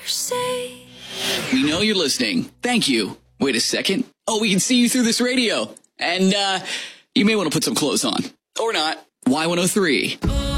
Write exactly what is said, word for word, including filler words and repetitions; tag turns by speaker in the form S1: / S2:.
S1: say.
S2: We know you're listening. Thank you. Wait a second. Oh, we can see you through this radio. And uh, you may want to put some clothes on. Or not. Y one oh three.